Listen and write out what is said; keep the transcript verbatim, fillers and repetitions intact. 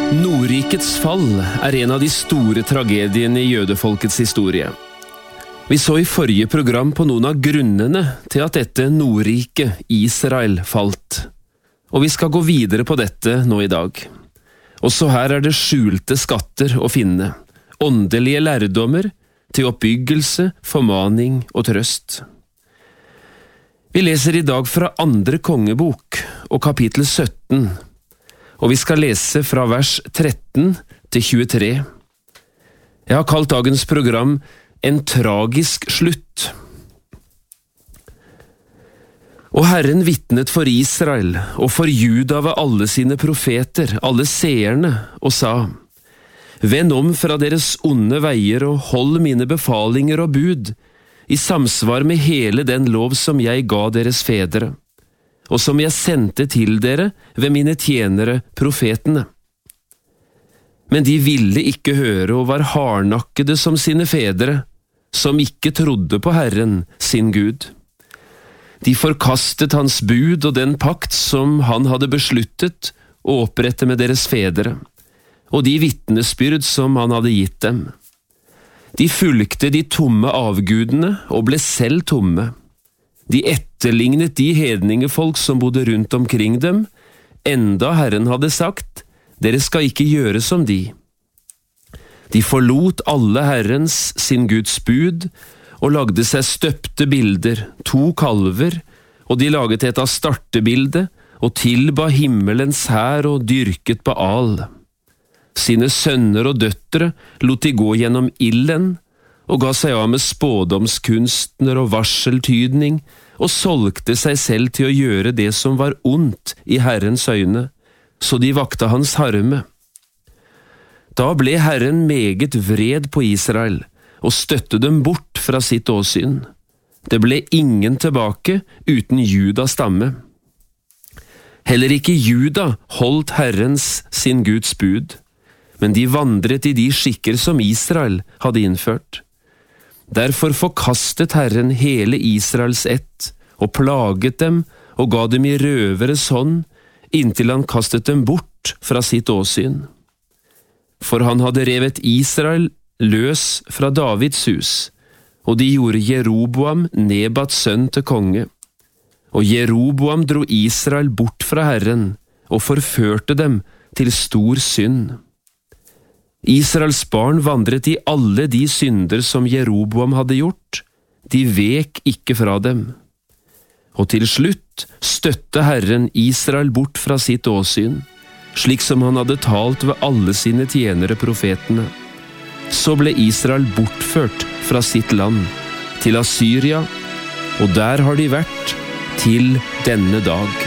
Nordrikets fall er en av de store tragediene i jødefolkets historie. Vi så i forrige program på noen av grunnene til at dette Nordriket, Israel, falt. Og vi skal gå videre på dette nå i dag. Også her er det skjulte skatter å finne, åndelige lærdommer til oppbyggelse, formaning og trøst. Vi leser i dag fra andre kongebok og kapittel sytten, og vi skal lese fra vers tretten til tjuetre. Jeg har kalt dagens program En tragisk slutt. Og Herren vitnet for Israel og for Juda ved alle sine profeter, alle seerne, og sa: Vend om fra deres onde veier og hold mine befalinger og bud, i samsvar med hele den lov som jeg ga deres fedre, og som jeg sendte til dere ved mine tjenere, profetene. Men de ville ikke høre og var hardnakkede som sine fedre, som ikke trodde på Herren, sin Gud. De forkastet hans bud og den pakt som han hadde besluttet å opprette med deres fedre, og de vitnesbyrd som han hadde gitt dem. De fulgte de tomme avgudene og ble selv tomme. De etterlignet de hedningefolk som bodde rundt omkring dem, enda Herren hadde sagt: Dere skal ikke gjøre som de. De forlot alle Herrens, sin Guds bud, og lagde seg støpte bilder, to kalver, og de laget et astartebilde, og tilba himmelens hær og dyrket Baal. Sine sønner og døtre lot de gå gjennom ilden, og ga seg av med spådomskunstner og varseltydning, og solgte seg selv til å gjøre det som var ondt i Herrens øyne, så de vakte hans harme. Da ble Herren meget vred på Israel, og støtte dem bort fra sitt åsyn. Det ble ingen tilbake uten Judas stamme. Heller ikke Juda holdt Herrens, sin Guds bud, men de vandret i de skikker som Israel hadde innført. Derfor forkastet Herren hele Israels ett, og plaget dem og ga dem i røveres hånd, inntil han kastet dem bort fra sitt åsyn. For han hadde revet Israel løs fra Davids hus, og de gjorde Jeroboam, Nebats sønn, til konge. Og Jeroboam dro Israel bort fra Herren, og forførte dem til stor synd. Israels barn vandret i alle de synder som Jeroboam hadde gjort, de vek ikke fra dem. Og til slutt støtte Herren Israel bort fra sitt åsyn, slik som han hadde talt ved alle sine tjenere profetene. Så ble Israel bortført fra sitt land, til Assyria, og der har de vært til denne dag.